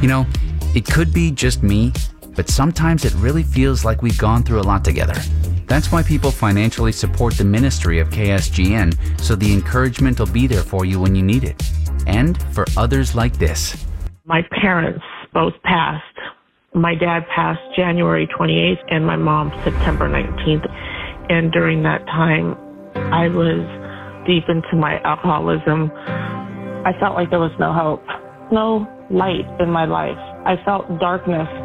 You know, it could be just me, but sometimes it really feels like we've gone through a lot together. That's why people financially support the ministry of KSGN, so the encouragement will be there for you when you need it. And for others like this. My parents both passed. My dad passed January 28th and my mom September 19th. And during that time, I was deep into my alcoholism. I felt like there was no hope, no light in my life. I felt darkness